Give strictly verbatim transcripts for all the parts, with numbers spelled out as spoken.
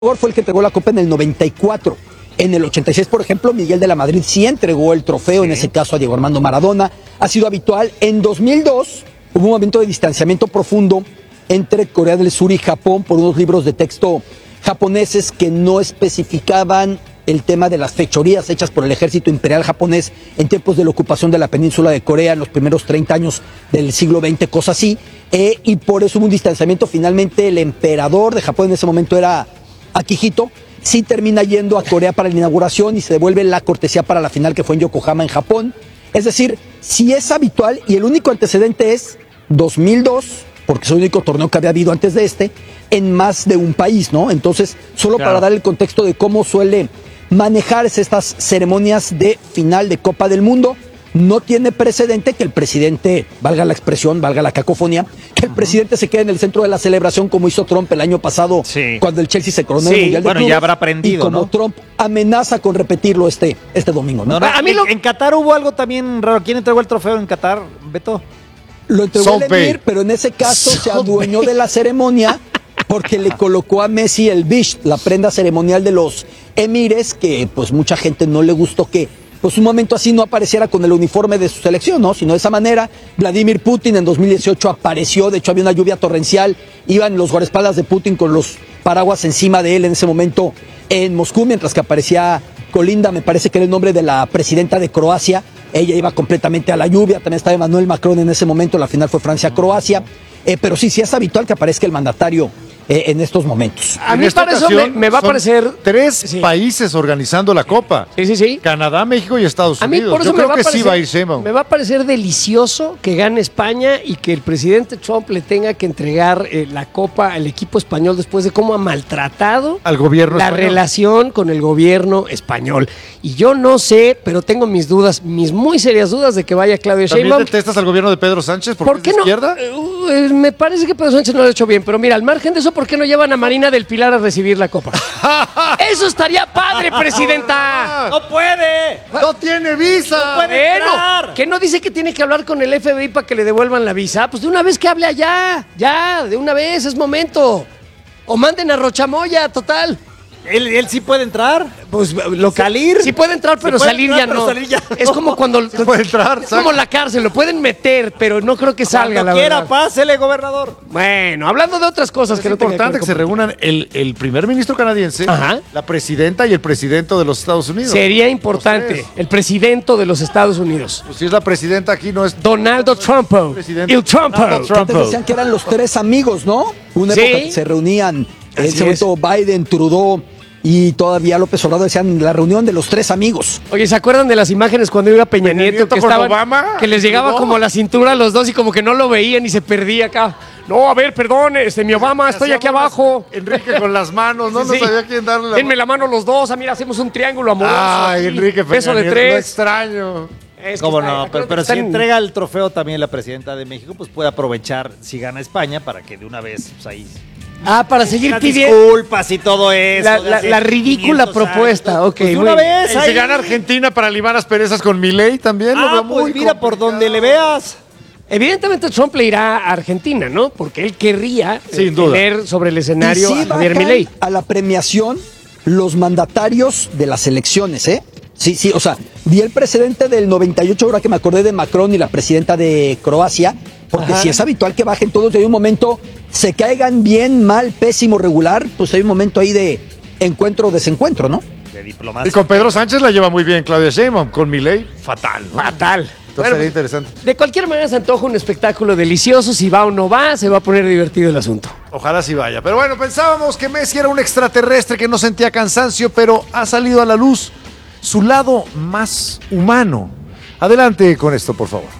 Fue el que entregó la Copa en el noventa y cuatro. En el ochenta y seis, por ejemplo, Miguel de la Madrid sí entregó el trofeo, sí. En ese caso a Diego Armando Maradona. Ha sido habitual. En dos mil dos hubo un momento de distanciamiento profundo entre Corea del Sur y Japón por unos libros de texto japoneses que no especificaban el tema de las fechorías hechas por el ejército imperial japonés en tiempos de la ocupación de la península de Corea en los primeros treinta años del siglo veinte, cosas así. Eh, y por eso hubo un distanciamiento. Finalmente el emperador de Japón en ese momento era Akihito, sí termina yendo a Corea para la inauguración y se devuelve la cortesía para la final que fue en Yokohama, en Japón. Es decir, sí es habitual y el único antecedente es dos mil dos, porque es el único torneo que había habido antes de este, en más de un país, ¿no? Entonces, solo claro. Para dar el contexto de cómo suele manejarse estas ceremonias de final de Copa del Mundo, no tiene precedente que el presidente, valga la expresión, valga la cacofonía, que el uh-huh. presidente se quede en el centro de la celebración como hizo Trump el año pasado, sí. Cuando el Chelsea se coronó sí. en el Mundial de Bueno, Clubes, ya habrá aprendido, y como ¿no? Trump amenaza con repetirlo este, este domingo, ¿no? no, no a mí lo... En Qatar hubo algo también raro. ¿Quién entregó el trofeo en Qatar, Beto? Lo entregó el Emir, pero en ese caso se adueñó de la ceremonia porque le colocó a Messi el bish, la prenda ceremonial de los emires, que pues mucha gente no le gustó que pues un momento así no apareciera con el uniforme de su selección, ¿no? Sino de esa manera. Vladimir Putin en dos mil dieciocho apareció, de hecho había una lluvia torrencial, iban los guardaespaldas de Putin con los paraguas encima de él en ese momento en Moscú, mientras que aparecía Kolinda, me parece que era el nombre de la presidenta de Croacia, ella iba completamente a la lluvia, también estaba Emmanuel Macron en ese momento, la final fue Francia-Croacia, eh, pero sí, sí es habitual que aparezca el mandatario Eh, en estos momentos. A mí para eso me, me va a parecer tres sí. países organizando la Copa. Sí, sí, sí. Canadá, México y Estados a mí Unidos. por eso Yo me creo va que a parecer, sí va a ir Sheinbaum. Me va a parecer delicioso que gane España y que el presidente Trump le tenga que entregar eh, la Copa al equipo español después de cómo ha maltratado al gobierno la español. Relación con el gobierno español. Y yo no sé, pero tengo mis dudas, mis muy serias dudas de que vaya Claudia ¿También Sheinbaum. detestas al gobierno de Pedro Sánchez porque ¿Por qué es de no? izquierda? Uh, me parece que Pedro Sánchez no lo ha hecho bien, pero mira, al margen de eso, ¿por qué no llevan a Marina del Pilar a recibir la Copa? ¡Eso estaría padre, presidenta! ¡No puede! ¡No tiene visa! ¡No puede entrar! Bueno, ¿qué no dice que tiene que hablar con el F B I para que le devuelvan la visa? Pues de una vez que hable allá, ya, de una vez, es momento. O manden a Rochamoya, total. ¿Él, él sí puede entrar? Pues lo que, ¿Salir? Sí puede entrar, pero puede salir, entrar, ya, pero no. salir ya no. Es como cuando... Sí puede entrar. Es como la cárcel, lo pueden meter, pero no creo que salga, Cuando la quiera, verdad. pásele, gobernador. Bueno, hablando de otras cosas Es que no tengan importante ver que se con- reúnan el, el primer ministro canadiense, Ajá. la presidenta y el presidente de los Estados Unidos. Sería importante. Los tres. El presidente de los Estados Unidos. Pues si es la presidenta aquí, no es... Donaldo Trump. Presidente. El Trump. Donald Trump. Antes decían que eran los tres amigos, ¿no? Una Sí. época que se reunían, en Así ese momento Biden, Trudeau y todavía López Obrador decían la reunión de los tres amigos. Oye, ¿se acuerdan de las imágenes cuando iba Peña, Peña Nieto, Nieto que con estaban, Obama? que les llegaba No. como a la cintura a los dos y como que no lo veían y se perdía acá? No, a ver, perdón, este, mi Obama, estoy aquí Hacíamos abajo. Enrique con las manos, no, Sí, no sí. sabía quién darle la Denme la mano los dos, ah, mira, hacemos un triángulo amoroso. Ay, aquí. Enrique Peña Beso de Nieto, lo tres. extraño. Es que ¿Cómo está- no? acuérdate Pero, pero que si están- entrega el trofeo también la presidenta de México, pues puede aprovechar si gana España para que de una vez, pues ahí... Ah, para seguir Las pidiendo disculpas y todo eso. la, de la- hace la ridícula quinientos propuesta. años. Ok, Pues de muy una bien. vez Y ahí. si gana Argentina para limar asperezas con Milei también, lo Ah, veo muy pues mira, por complicado. donde le veas. Evidentemente Trump le irá a Argentina, ¿no? Porque él querría Sin eh, duda. tener sobre el escenario y sí a Javier bajan Milei. a la premiación los mandatarios de las elecciones, ¿eh? Sí, sí, o sea, vi el presidente del noventa y ocho, ahora que me acordé de Macron y la presidenta de Croacia, porque Ajá. si es habitual que bajen todos y hay un momento, se caigan bien, mal, pésimo, regular, pues hay un momento ahí de encuentro o desencuentro, ¿no? De Y diplomacia. con Pedro Sánchez la lleva muy bien Claudia Sheinbaum, con Milei, fatal. Fatal. Entonces Bueno, sería interesante. de cualquier manera se antoja un espectáculo delicioso. Si va o no va, se va a poner divertido el asunto. Ojalá sí vaya. Pero bueno, pensábamos que Messi era un extraterrestre que no sentía cansancio, pero ha salido a la luz su lado más humano. Adelante con esto, por favor.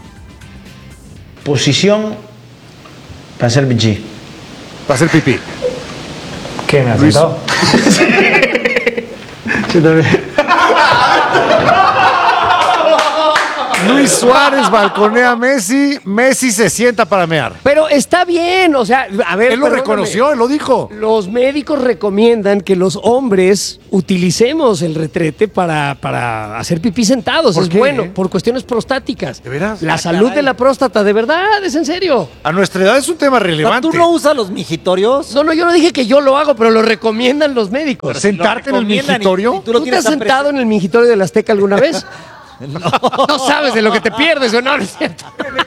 Posición para hacer pipí. Va a ser pipí. ¿Qué me has Luis. sentado? Yo también. Luis Luis Suárez balconea a Messi, Messi se sienta para mear. Pero está bien, o sea, a ver. Él lo perdóname. reconoció, él lo dijo. Los médicos recomiendan que los hombres utilicemos el retrete para, para hacer pipí sentados. ¿Por Es qué? bueno, por cuestiones prostáticas. ¿De veras? La Ah, salud caray. de la próstata, de verdad, es en serio. A nuestra edad es un tema relevante. ¿Tú no usas los migitorios? No, no, yo no dije que yo lo hago, pero lo recomiendan los médicos. ¿Sentarte en el recomiendan y- mingitorio? y tú ¿Tú, lo te tienes has tan sentado en el mingitorio del Azteca alguna vez? No sabes de lo que te pierdes, ¿o no? No es cierto.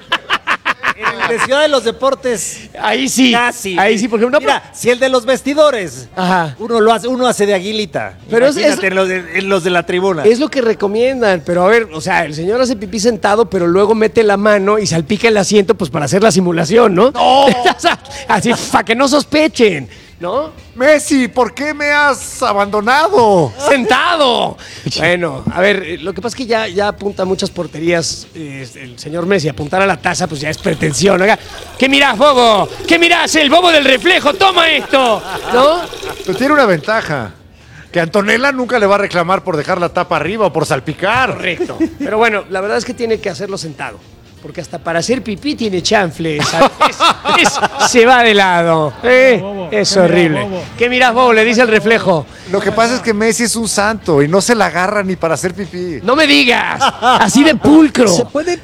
En el de Ciudad de los Deportes. Ahí sí. Casi. Ahí sí, porque no. Mira, si el de los vestidores. Ajá. Uno lo hace, uno hace de aguilita. Pero es- Imagínate es- en los de, en los de la tribuna. Es lo que recomiendan, pero a ver, o sea, el señor hace pipí sentado, pero luego mete la mano y salpica el asiento, pues para hacer la simulación, ¿no? ¡No! Así, para que no sospechen, ¿no? Messi, ¿por qué me has abandonado? ¡Sentado! Bueno, a ver, eh, lo que pasa es que ya, ya apunta a muchas porterías eh, el señor Messi. Apuntar a la taza, pues ya es pretensión. Oiga, ¿qué mirás, bobo? ¿Qué mirás? El bobo del reflejo, toma esto, ¿no? Pero tiene una ventaja. Que Antonella nunca le va a reclamar por dejar la tapa arriba o por salpicar. Correcto. Pero bueno, la verdad es que tiene que hacerlo sentado. Porque hasta para hacer pipí tiene chanfle. ¿Sabes? Es- es- se va de lado. Eh, es horrible. ¿Qué mirás, bobo? Le dice el reflejo. Lo que pasa es que Messi es un santo y no se la agarra ni para hacer pipí. No me digas. Así de pulcro. Se puede,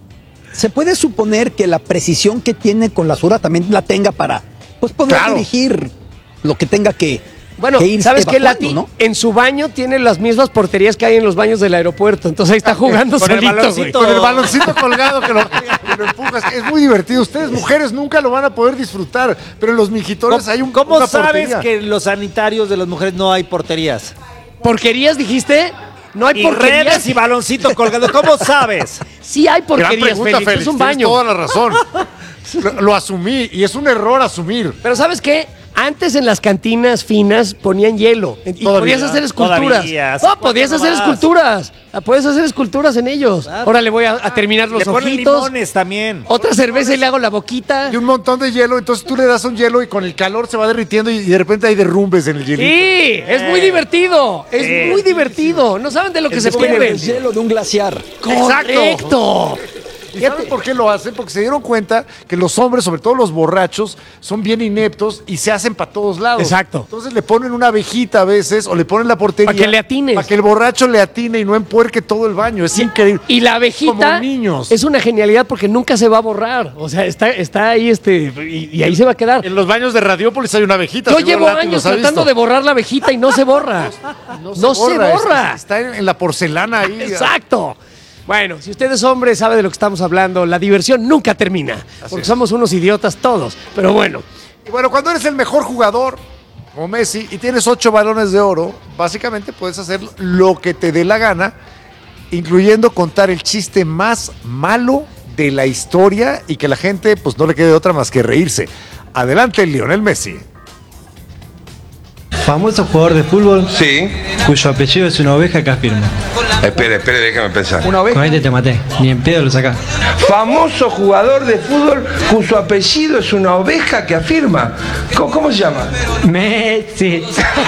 se puede suponer que la precisión que tiene con la zurda también la tenga para pues poder Claro. dirigir lo que tenga que, Bueno, que ir ¿sabes qué, evacuando, Lati? ¿no? En su baño tiene las mismas porterías que hay en los baños del aeropuerto. Entonces ahí está jugando Con el solito, baloncito. güey. Con el baloncito colgado que lo, que lo empujas. Es muy divertido. Ustedes, mujeres, nunca lo van a poder disfrutar. Pero en los mingitores hay un ¿Cómo una sabes portería. que en los sanitarios de las mujeres no hay porterías? ¿Porquerías dijiste? No hay Y porquerías. redes y baloncito colgado. ¿Cómo sabes? Sí hay Gran porquerías, pregunta, Félix. Félix. Es un Tienes baño. toda la razón. Lo, lo asumí y es un error asumir. Pero ¿sabes qué? Antes en las cantinas finas ponían hielo y Todavía, podías hacer esculturas. todavía, ¿hace No, podías cuánto hacer más? esculturas. Ah, Puedes hacer esculturas en ellos. Claro. Ahora le voy a, a terminar los Le ponen ojitos. limones también. Otra cerveza y le hago la boquita. Y un montón de hielo, entonces tú le das un hielo y con el calor se va derritiendo y de repente hay derrumbes en el hielito. Sí, es muy divertido. Es Sí. muy divertido. No saben de lo que Es se como pierden. el hielo de un glaciar. Correcto. ¿Y sabes por qué lo hacen? Porque se dieron cuenta que los hombres, sobre todo los borrachos, son bien ineptos y se hacen para todos lados. Exacto. Entonces le ponen una abejita a veces o le ponen la portería. Pa' que le atines. Para que el borracho le atine y no empuerque todo el baño. Es increíble. Y la abejita Como niños. es una genialidad porque nunca se va a borrar. O sea, está, está ahí este y, y ahí se va a quedar. En los baños de Radiópolis hay una abejita. Yo seguro llevo Lati años los ha tratando visto. de borrar la abejita y no se borra. No se borra. Está, está en, en la porcelana ahí. Exacto. Bueno, si usted es hombre, sabe de lo que estamos hablando. La diversión nunca termina. Porque es. somos unos idiotas todos. Pero bueno. Y bueno, cuando eres el mejor jugador, como Messi, y tienes ocho balones de oro, básicamente puedes hacer lo que te dé la gana, incluyendo contar el chiste más malo de la historia y que la gente pues no le quede otra más que reírse. Adelante, Lionel Messi. Famoso jugador de fútbol Sí. cuyo apellido es una oveja que afirma. Espere, espere, déjame pensar. Una Con oveja. este te maté, ni en pedo lo sacás. Famoso jugador de fútbol cuyo apellido es una oveja que afirma. ¿Cómo, cómo se llama? Messi.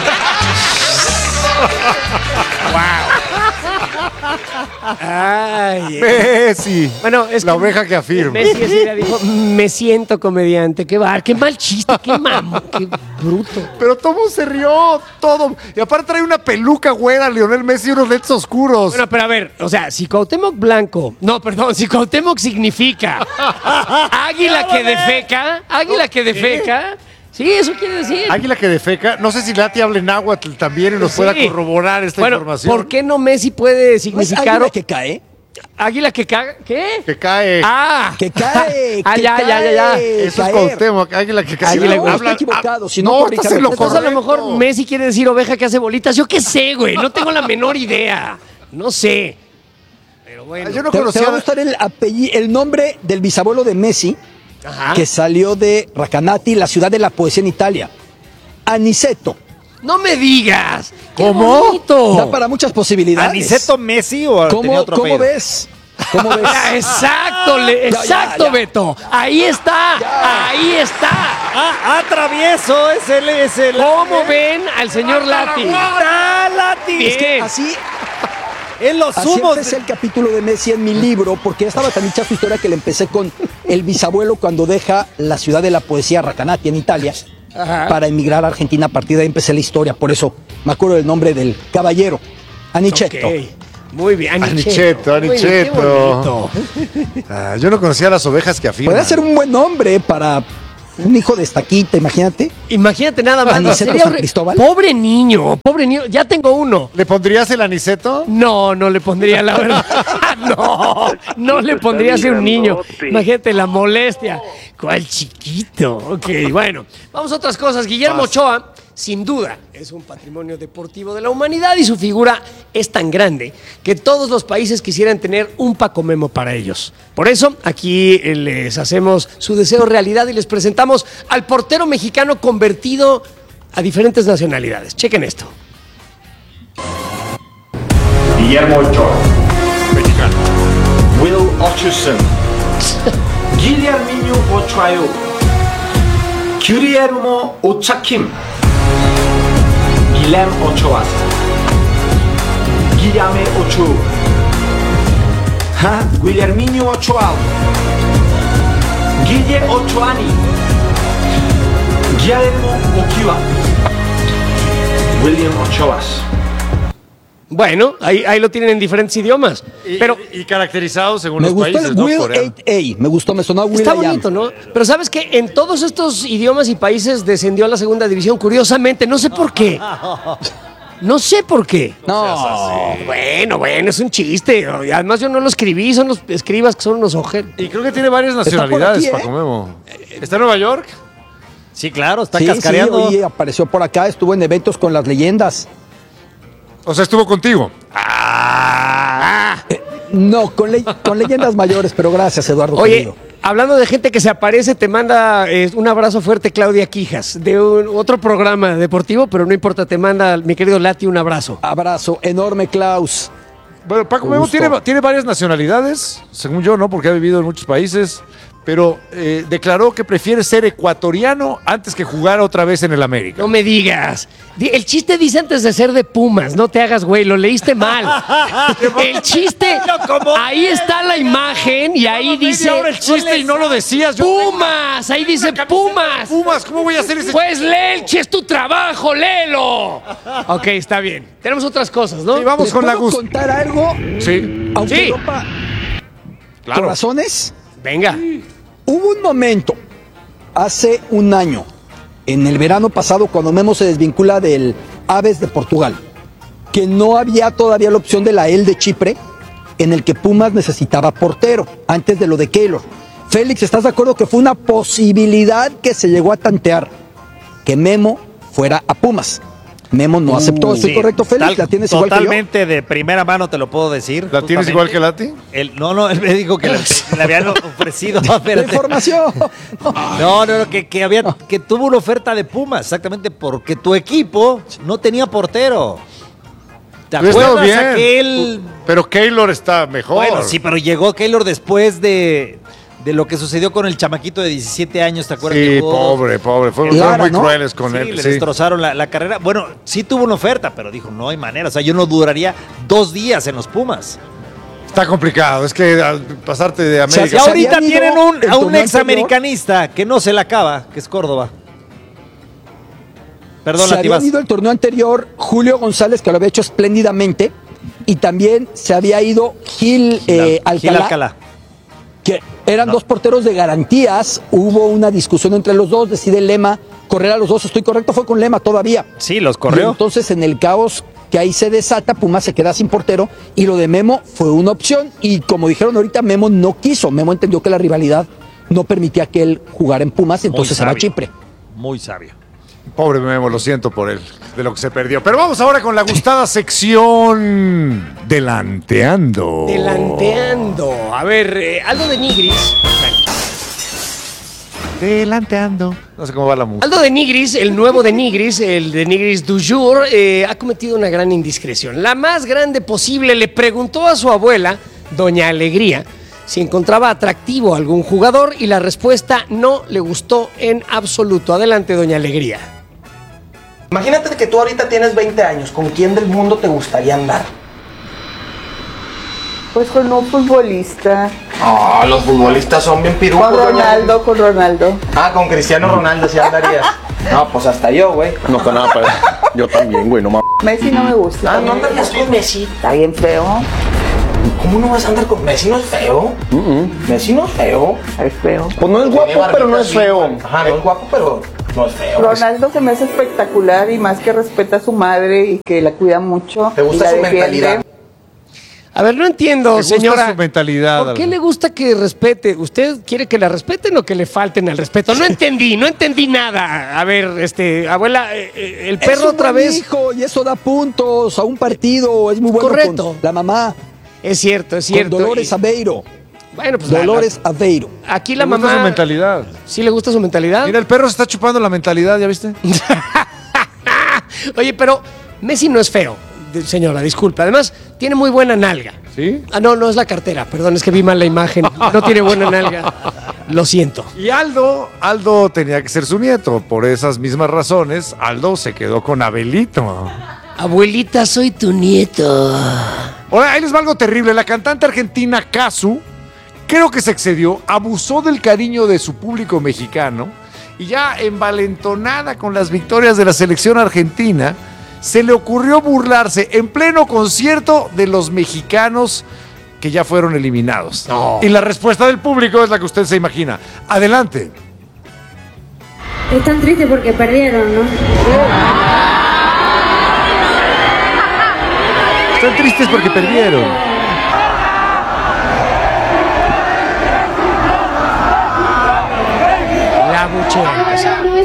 Ay. Messi. Bueno, es la que oveja que afirma. Messi así le dijo, me siento comediante. Qué bar, qué mal chiste, qué mamo, qué bruto. Pero todo se rió, todo. Y aparte trae una peluca güera, Lionel Messi, y unos lentes oscuros. Bueno, pero a ver, o sea, si Cuauhtémoc Blanco, no, perdón, si Cuauhtémoc significa águila que defeca, águila que defeca, sí, eso quiere decir. Águila que defeca. No sé si Lati habla en náhuatl también y nos Sí. pueda corroborar esta Bueno, información. ¿por qué no Messi puede ¿No es significar águila que cae? águila que caga? ¿Qué? Que cae. Ah, Que cae. Ah, que ya, ya, ya, ya. cae, Eso es caer. Cuauhtémoc, águila que cae. Águila, No, está habla- equivocado, ah, si no, no, corríjame. estás en lo entonces a lo correcto. mejor Messi quiere decir oveja que hace bolitas. Yo qué sé, güey, no tengo la menor idea. No sé. Pero bueno. Yo no Te, te conocía. va a gustar el, apelli- el nombre del bisabuelo de Messi, Ajá. que salió de Recanati, la ciudad de la poesía en Italia. Aniceto. No me digas. Qué ¿Cómo? bonito. Da para muchas posibilidades. ¿Aniceto Messi o tenía ¿Cómo, otro ¿cómo apellido? ves? ¿Cómo ves? Ah, exacto, le- Ya, ya, exacto, ya. Beto. Ahí está, ahí está. Ah, ah, travieso, es el, es el. ¿Cómo ven al señor Lati? ¡Ah, Lati! Bien. Es que así, En los Así humos. empecé el capítulo de Messi en mi libro, porque ya estaba tan dicha su historia que le empecé con el bisabuelo cuando deja la ciudad de la poesía, Racanati, en Italia, Ajá. para emigrar a Argentina. A partir de ahí empecé la historia, por eso me acuerdo del nombre del caballero, Aniceto. Ok. Muy bien, Aniceto, Muy bien, qué Aniceto. bonito. Ah, yo no conocía las ovejas que afirman. Podría ser un buen nombre para un hijo de estaquita, imagínate. Imagínate nada más. Aniceto Sería San horri- Cristóbal. Pobre niño, pobre niño. Ya tengo uno. ¿Le pondrías el aniceto? No, no le pondría, la verdad. No, no le pondría a ser un niño. Imagínate la molestia. ¿Cuál chiquito? Ok, bueno. Vamos a otras cosas. Guillermo Ochoa, sin duda, es un patrimonio deportivo de la humanidad y su figura es tan grande que todos los países quisieran tener un Paco Memo para ellos. Por eso, aquí eh, les hacemos su deseo realidad y les presentamos al portero mexicano convertido a diferentes nacionalidades. Chequen esto. Guillermo Ochoa, mexicano. Will Hutchinson, Guillermo Ochoa, Guillermo Ochakim, Guillermo Ochoa, Guillermo Ochoa, Ha, Guillermo Ochoa, Guille Ochoani, Guillermo Ochoa, William Ochoa. Bueno, ahí, ahí lo tienen en diferentes idiomas. Y, Pero y caracterizado según Me los gustó países, el ¿no? Will Coreano. eight A, me gustó, me sonó a Will está I Am. bonito, ¿no? Pero ¿sabes qué? En todos estos idiomas y países descendió a la segunda división, curiosamente. No sé por qué. No sé por qué. No, Bueno, bueno, es un chiste. Además, yo no lo escribí, son los escribas que son unos ojeros. Y creo que tiene varias por nacionalidades, aquí, ¿eh? Paco Memo. ¿Está en Nueva York? Sí, claro, está sí, cascareando. sí, oye, apareció por acá, estuvo en eventos con las leyendas. O sea, estuvo contigo. No, con, le- con leyendas mayores, pero gracias, Eduardo. Oye, querido. hablando de gente que se aparece, te manda eh, un abrazo fuerte Claudia Quijas, de un- otro programa deportivo, pero no importa, te manda mi querido Lati un abrazo. Abrazo enorme, Klaus. Bueno, Paco Con Memo gusto. tiene, tiene varias nacionalidades, según yo, ¿no? Porque ha vivido en muchos países, pero eh, declaró que prefiere ser ecuatoriano antes que jugar otra vez en el América. No me digas. Di- El chiste dice antes de ser de Pumas, no te hagas güey, lo leíste mal. El chiste, ahí está la imagen y ahí dice Media hora el chiste y no lo decías. Yo Pumas, ahí dice Pumas. Pumas, ¿cómo voy a hacer ese Pues lee el chiste, es tu trabajo, léelo. Ok, está bien. Tenemos otras cosas, ¿no? Sí, vamos ¿Les con la puedo Gus. contar algo? Sí, Aunque Sí. Europa, por claro. razones, Venga. hubo un momento, hace un año, en el verano pasado, cuando Memo se desvincula del Aves de Portugal, que no había todavía la opción de la E L de Chipre, en el que Pumas necesitaba portero, antes de lo de Keylor. Félix, ¿estás de acuerdo que fue una posibilidad que se llegó a tantear que Memo fuera a Pumas? Memo no aceptó, ¿estoy Sí, correcto, Félix? tal- ¿La tienes igual que yo? Totalmente de primera mano te lo puedo decir. ¿La tienes justamente. igual que Lati? El, no, no, él me dijo que le, le habían ofrecido. La espérate. información. No, no, no, que, que, había, que tuvo una oferta de Pumas, exactamente porque tu equipo no tenía portero. ¿Te Hubiera estado acuerdas bien. aquel? Pero Keylor está mejor. Bueno, sí, pero llegó Keylor después de, de lo que sucedió con el chamaquito de diecisiete años, ¿te acuerdas? Sí, que jugó? pobre, pobre. Fueron, Lara, fueron muy ¿no? crueles con Sí, él. le sí. destrozaron la, la carrera. Bueno, sí tuvo una oferta, pero dijo, no hay manera. O sea, yo no duraría dos días en los Pumas. Está complicado. Es que al pasarte de sea, Y América. se ahorita habían ido tienen un, el a un torneo examericanista que no se la acaba, que es Córdoba. Perdón, se Lativas. había ido el torneo anterior Julio González, que lo había hecho espléndidamente, y también se había ido Gil, eh, Gil Alcalá, Alcalá. que eran dos porteros de garantías. Hubo una discusión entre los dos, decide Lema correr a los dos. Estoy correcto, fue con Lema todavía. Sí, los Y corrió. entonces, en el caos que ahí se desata, Pumas se queda sin portero, y lo de Memo fue una opción, y como dijeron ahorita, Memo no quiso. Memo entendió que la rivalidad no permitía que él jugara en Pumas, entonces se va a sabio. Chipre. Muy sabio. Pobre Memo, lo siento por él, de lo que se perdió. Pero vamos ahora con la gustada sección Delanteando. Delanteando. A ver, eh, Aldo de Nigris. Delanteando. No sé cómo va la música. Aldo de Nigris, el nuevo de Nigris, el de Nigris du jour, eh, ha cometido una gran indiscreción. La más grande posible. Le preguntó a su abuela, Doña Alegría, si encontraba atractivo a algún jugador y la respuesta no le gustó en absoluto. Adelante, Doña Alegría. Imagínate que tú ahorita tienes veinte años, ¿con quién del mundo te gustaría andar? Pues con un futbolista. Ah, los futbolistas son bien pirucos. Con Ronaldo, doña. con Ronaldo. Ah, con Cristiano Ronaldo sí andarías. No, pues hasta yo, güey. No está nada para yo también, güey, no mames. Messi no me gusta. Ah, no andarías con Messi. Está bien feo. ¿Cómo no vas a andar con Messi? ¿No es feo? Uh-uh. Messi no es feo. Es feo. Pues no es guapo, pero no es feo. Ajá, no es guapo, pero no es feo. Ronaldo se me hace espectacular y más que respeta a su madre y que la cuida mucho. ¿Te gusta y la su defiende. mentalidad? A ver, no entiendo, Me gusta señora. su mentalidad, ¿Por qué Aldo. le gusta que respete? ¿Usted quiere que la respeten o que le falten al respeto? No entendí, no entendí nada. A ver, este, abuela, eh, eh, el perro es un otra buen vez. hijo y eso da puntos a un partido. Es muy bueno Correcto. con la mamá. Es cierto, es cierto. Con Dolores Y- Aveiro. Bueno, pues la- Dolores Aveiro. la- aquí la Me gusta mamá. su mentalidad. ¿Sí le gusta su mentalidad? Mira, el perro se está chupando la mentalidad, ¿ya viste? Oye, pero Messi no es feo, de- señora, disculpe. Además, tiene muy buena nalga. ¿Sí? Ah, no, no es la cartera, perdón, es que vi mal la imagen. No tiene buena nalga. Lo siento. Y Aldo, Aldo tenía que ser su nieto. Por esas mismas razones, Aldo se quedó con Abelito. Abuelita, soy tu nieto. Ahora, ahí les va algo terrible. La cantante argentina Cazzu, creo que se excedió, abusó del cariño de su público mexicano y ya envalentonada con las victorias de la selección argentina, se le ocurrió burlarse en pleno concierto de los mexicanos que ya fueron eliminados. No. Y la respuesta del público es la que usted se imagina. Adelante. Están tristes porque perdieron, ¿no? Están tristes porque perdieron. La buchera.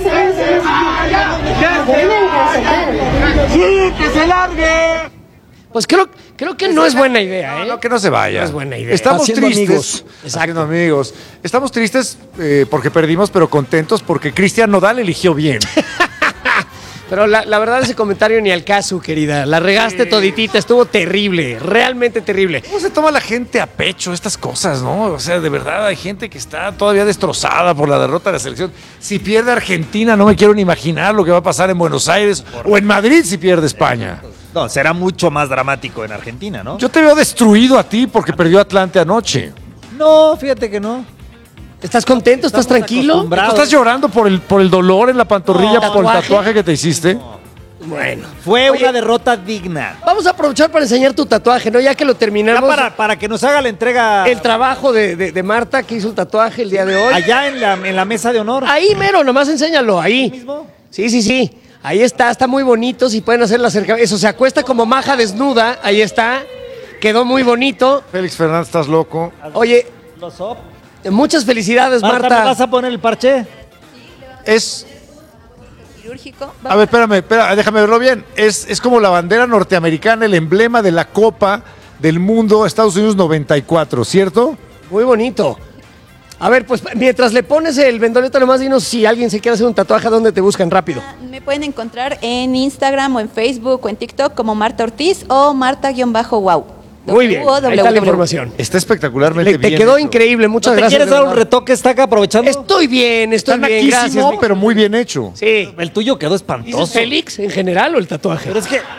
¡Sí, que se largue! Pues creo, creo que no es buena idea, ¿eh? No, que no se vaya. No es buena idea. Estamos Haciendo tristes. amigos. Haciendo amigos. Estamos tristes eh, porque perdimos, pero contentos porque Cristian Nodal eligió bien. Pero la, la verdad ese comentario ni al caso, querida. La regaste toditita, estuvo terrible, realmente terrible. ¿Cómo se toma la gente a pecho estas cosas, no? O sea, de verdad hay gente que está todavía destrozada por la derrota de la selección. Si pierde Argentina, no me quiero ni imaginar lo que va a pasar en Buenos Aires o en Madrid si pierde España. No, será mucho más dramático en Argentina, ¿no? Yo te veo destruido a ti porque perdió Atlante anoche. No, fíjate que no. ¿Estás contento? ¿Estás Estamos tranquilo? ¿Tú acostumbrados. estás llorando por el, por el dolor en la pantorrilla, No, por el ¿tatuaje? tatuaje que te hiciste? Bueno. Fue Oye, una derrota digna. Vamos a aprovechar para enseñar tu tatuaje, ¿no? Ya que lo Ya terminamos. para, para que nos haga la entrega El trabajo de, de- de Marta, que hizo el tatuaje el día de hoy. allá en la, en la mesa de honor. Ahí, mero, nomás enséñalo, ahí. mismo? Sí, sí, sí. Ahí está, está muy bonito. Si pueden hacer la acercamiento. Eso, se acuesta como maja desnuda. Ahí está. Quedó muy bonito. Félix Fernández, estás loco. Oye, Los op. muchas felicidades, Marta, Marta. ¿me vas a poner el parche? Es. Quirúrgico. A ver, espérame, espera, déjame verlo bien. Es, es como la bandera norteamericana, el emblema de la Copa del Mundo Estados Unidos noventa y cuatro, ¿cierto? Muy bonito. A ver, pues mientras le pones el vendoleta, nomás dinos si alguien se quiere hacer un tatuaje, ¿dónde te buscan rápido? Me pueden encontrar en Instagram o en Facebook o en TikTok como Marta Ortiz o Marta-Wow. Muy bien, ahí está la información. Está espectacularmente Le- te bien. quedó hecho. increíble, muchas ¿No te gracias. quieres de dar un verdad. retoque, está acá aprovechando? Estoy bien, estoy Está bien, naquísimo, gracias. mi- pero muy bien hecho. Sí. El tuyo quedó ¿Dices espantoso. Félix en general o el tatuaje? Pero es que...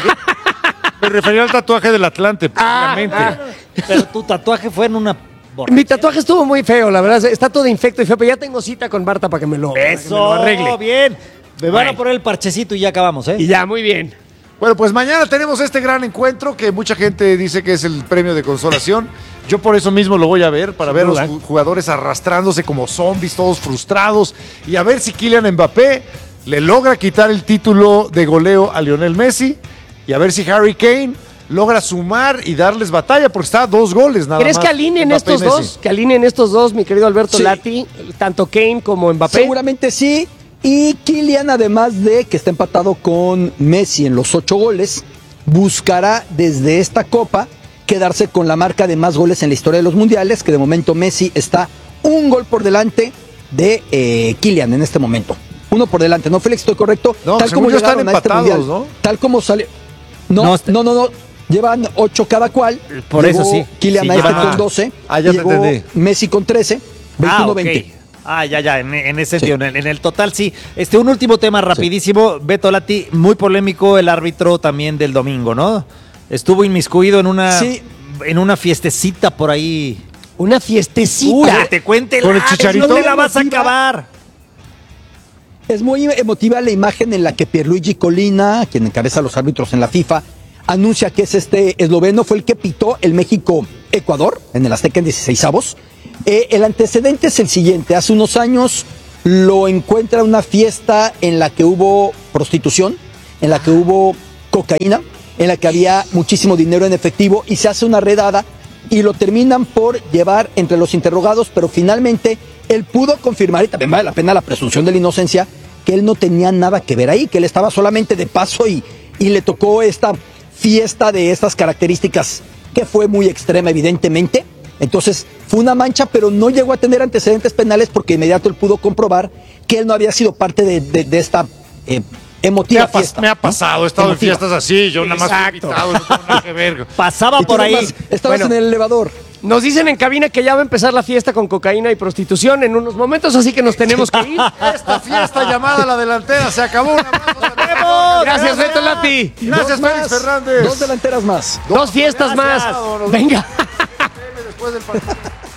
Me refería al tatuaje del Atlante, Ah, obviamente. ah. Pero tu tatuaje fue en una... Mi tatuaje estuvo muy feo, la verdad. Está todo infecto y feo, pero ya tengo cita con Marta para que me lo, para que me lo Eso, arregle. bien. Me van Bueno. a poner el parchecito y ya acabamos, ¿eh? Y ya, muy bien. Bueno, pues mañana tenemos este gran encuentro que mucha gente dice que es el premio de consolación. Yo por eso mismo lo voy a ver, para Sin ver duda. los ju- jugadores arrastrándose como zombies, todos frustrados, y a ver si Kylian Mbappé le logra quitar el título de goleo a Lionel Messi, y a ver si Harry Kane logra sumar y darles batalla, porque está a dos goles nada ¿Crees más. que alineen Mbappé y estos Messi. dos? Que alineen estos dos, mi querido Alberto Sí. Lati, tanto Kane como Mbappé. Seguramente sí. Y Kylian, además de que está empatado con Messi en los ocho goles, buscará desde esta copa quedarse con la marca de más goles en la historia de los mundiales, que de momento Messi está un gol por delante de eh, Kylian en este momento. Uno por delante, ¿no, Félix? ¿Estoy correcto? No, según yo están llegaron a este empatados, mundial, ¿no? Tal como sale... No, No, no, este- no, no, llevan ocho cada cual. Por Llegó eso sí. Kylian Sí, a este llevan con ocho. doce. Ah, ya te llegó entendí. Messi con trece, veintiuno Ah, ok. veinte. Ah, ya, ya, en, en ese sentido, en, el, en el total sí. Este, un último tema rapidísimo, Beto Lati, muy polémico el árbitro también del domingo, ¿no? Estuvo inmiscuido en una Sí. en una fiestecita por ahí. Una fiestecita. Uy, que te cuente ¿Con el la- Chicharito? no te la vas a acabar. Es muy emotiva la imagen en la que Pierluigi Collina, quien encabeza los árbitros en la FIFA, anuncia que es este esloveno, fue el que pitó el México-Ecuador en el Azteca en dieciseisavos. Eh, el antecedente es el siguiente: hace unos años lo encuentra en una fiesta en la que hubo prostitución, en la que hubo cocaína, en la que había muchísimo dinero en efectivo, y se hace una redada y lo terminan por llevar entre los interrogados, pero finalmente él pudo confirmar, y también vale la pena la presunción de la inocencia, que él no tenía nada que ver ahí, que él estaba solamente de paso y, y le tocó esta fiesta de estas características que fue muy extrema, evidentemente. Entonces fue una mancha, pero no llegó a tener antecedentes penales porque de inmediato él pudo comprobar que él no había sido parte de, de, de esta eh, emotiva Me ha, pas- fiesta. me ha pasado, he estado Emotiva. en fiestas así, yo nada más fui Exacto. invitado, no tengo nada que ver. Pasaba Y tú por ahí. nomás estabas Bueno. en el elevador. Nos dicen en cabina que ya va a empezar la fiesta con cocaína y prostitución en unos momentos, así que nos tenemos que ir. Esta fiesta llamada La Delantera se acabó. Un abrazo para- Gracias, Beto Lati. Gracias, Dos Félix más, Fernández. Dos delanteras más. Dos fiestas más. Venga. Después del partido.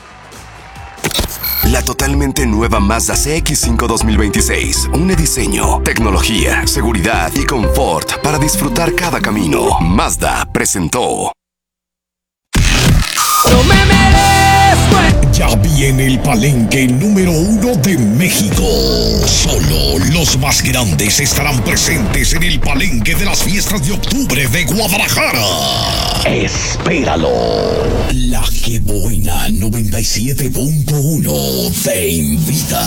La totalmente nueva Mazda C X cinco dos mil veintiséis. Un diseño, tecnología, seguridad y confort para disfrutar cada camino. Mazda presentó. No me merezco. Ya viene el palenque número uno de México. Solo los más grandes estarán presentes en el palenque de las fiestas de octubre de Guadalajara. Espéralo. La que buena noventa y siete punto uno te invita.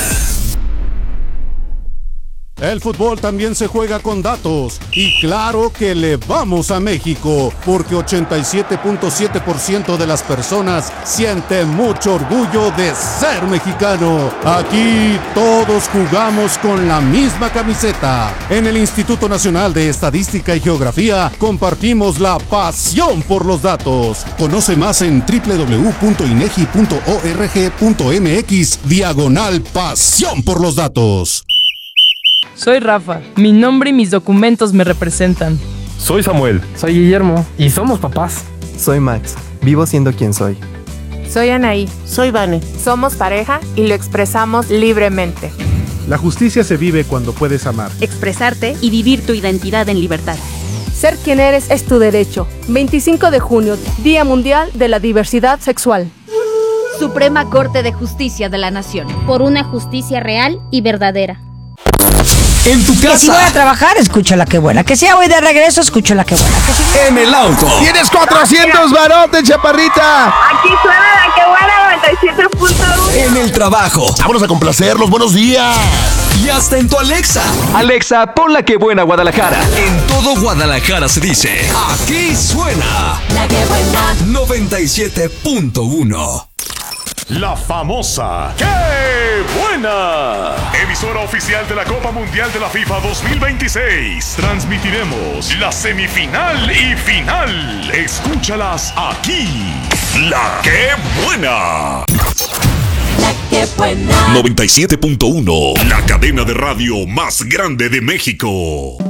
El fútbol también se juega con datos y claro que le vamos a México porque ochenta y siete punto siete por ciento de las personas sienten mucho orgullo de ser mexicano. Aquí todos jugamos con la misma camiseta. En el Instituto Nacional de Estadística y Geografía compartimos la pasión por los datos. Conoce más en doble u doble u doble u punto inegi punto org punto mx diagonal pasión por los datos. Soy Rafa. Mi nombre y mis documentos me representan. Soy Samuel. Soy Guillermo. Y somos papás. Soy Max. Vivo siendo quien soy. Soy Anaí. Soy Vane. Somos pareja y lo expresamos libremente. La justicia se vive cuando puedes amar. Expresarte y vivir tu identidad en libertad. Ser quien eres es tu derecho. veinticinco de junio, Día Mundial de la Diversidad Sexual. Suprema Corte de Justicia de la Nación. Por una justicia real y verdadera. En tu casa. Que si voy a trabajar, escucho la que buena. Que si ya voy de regreso, escucho la que buena. Que si... En el auto. Tienes cuatrocientos barotes, chaparrita. Aquí suena la que buena noventa y siete punto uno. En el trabajo. Vámonos a complacerlos. Buenos días. Y hasta en tu Alexa. Alexa, pon la que buena Guadalajara. En todo Guadalajara se dice: aquí suena La que buena noventa y siete punto uno. La famosa ¡Qué buena! Emisora oficial de la Copa Mundial de la FIFA dos mil veintiséis. Transmitiremos la semifinal y final. Escúchalas aquí. La ¡Qué buena! La que buena noventa y siete punto uno. La cadena de radio más grande de México.